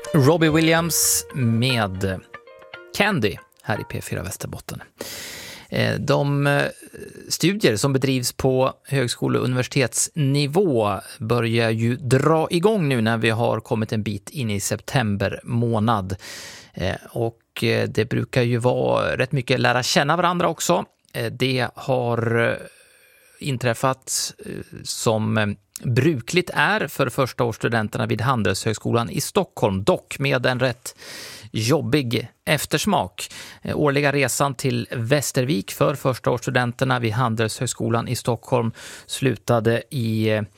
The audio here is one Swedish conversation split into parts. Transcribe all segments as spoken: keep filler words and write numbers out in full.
Robbie Williams med Candy här i P fyra Västerbotten. De studier som bedrivs på högskole- och universitetsnivå börjar ju dra igång nu när vi har kommit en bit in i september månad. Och det brukar ju vara rätt mycket lära känna varandra också. Det har inträffat som brukligt är för första årsstudenterna vid Handelshögskolan i Stockholm, dock med en rätt jobbig eftersmak. Årliga resan till Västervik för första årsstudenterna vid Handelshögskolan i Stockholm slutade i eh,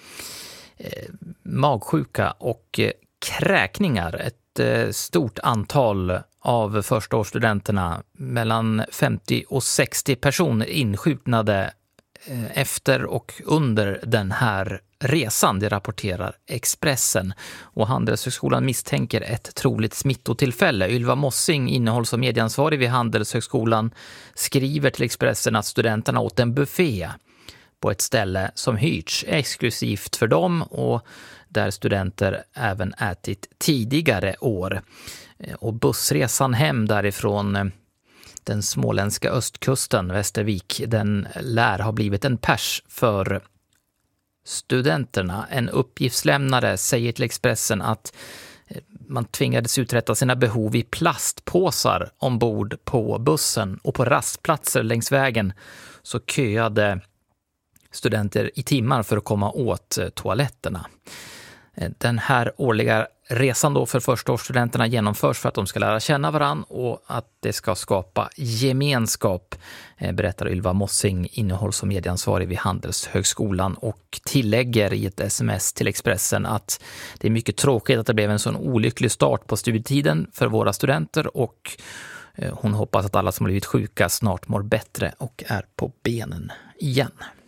magsjuka och eh, kräkningar. Ett eh, stort antal av första årsstudenterna, mellan femtio och sextio personer, insjuknade eh, efter och under den här resan, det rapporterar Expressen. Och Handelshögskolan misstänker ett troligt smittotillfälle. Ylva Mossing, innehålls- och medieansvarig vid Handelshögskolan, skriver till Expressen att studenterna åt en buffé på ett ställe som hyrts exklusivt för dem och där studenter även ätit tidigare år. Och bussresan hem därifrån den småländska östkusten, Västervik, den lär ha blivit en pärs för studenterna. En uppgiftslämnare säger till Expressen att man tvingades uträtta sina behov i plastpåsar ombord på bussen, och på rastplatser längs vägen så köade studenter i timmar för att komma åt toaletterna. Den här årliga resan då för förstaårsstudenterna genomförs för att de ska lära känna varann och att det ska skapa gemenskap, berättar Ylva Mossing, innehålls- och medieansvarig vid Handelshögskolan, och tillägger i ett sms till Expressen att det är mycket tråkigt att det blev en sån olycklig start på studietiden för våra studenter, och hon hoppas att alla som har blivit sjuka snart mår bättre och är på benen igen.